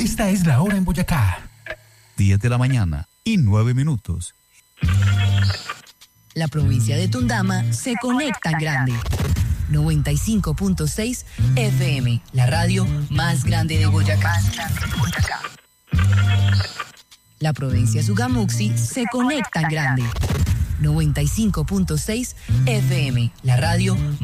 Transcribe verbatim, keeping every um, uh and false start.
Esta es la hora en Boyacá. diez de la mañana y nueve minutos. La provincia de Tundama se conecta en grande. noventa y cinco punto seis F M, la radio más grande de Boyacá. La provincia de Sugamuxi se conecta en grande. noventa y cinco punto seis F M, la radio